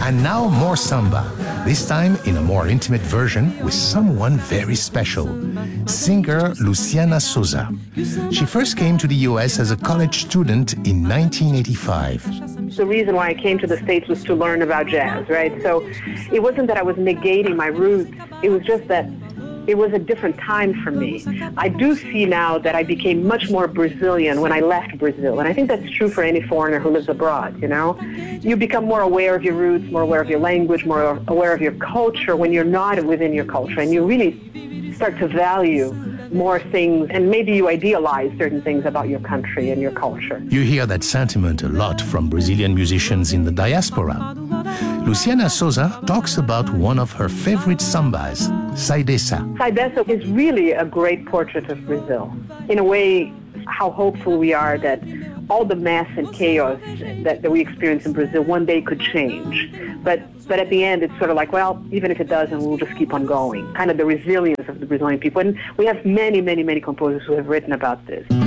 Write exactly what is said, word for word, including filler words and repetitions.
And now more samba, this time in a more intimate version with someone very special, singer Luciana Souza. She first came to the U S as a college student in nineteen eighty-five. The reason why I came to the States was to learn about jazz, right? So it wasn't that I was negating my roots, it was just that it was a different time for me. I do see now that I became much more Brazilian when I left Brazil. And I think that's true for any foreigner who lives abroad, you know? You become more aware of your roots, more aware of your language, more aware of your culture when you're not within your culture. And you really start to value more things, and maybe you idealize certain things about your country and your culture. You hear that sentiment a lot from Brazilian musicians in the diaspora. Luciana Souza talks about one of her favorite sambas, Sai Dessa. Sai Dessa is really a great portrait of Brazil. In a way, how hopeful we are that all the mess and chaos that, that we experience in Brazil one day could change. But but at the end, it's sort of like, well, even if it doesn't, we'll just keep on going. Kind of the resilience of the Brazilian people. And we have many, many, many composers who have written about this.